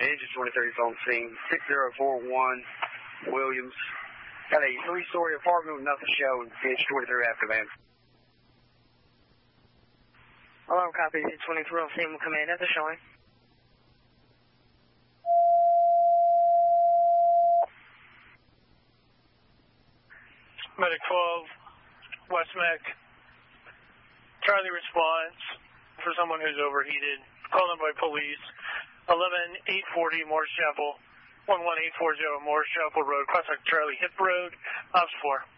Engine 23's on scene. 6041 Williams. Got a 3-story apartment with nothing showing. Engine 23 after man. Hello, copy. 23 on scene. Will come in at the showing. Medic 12, West Mech. Charlie response for someone who's overheated. Called in by police. 11840 Morse Chapel. 11840 Morse Chapel Road. Cross Charlie Hip Road. Ops 4.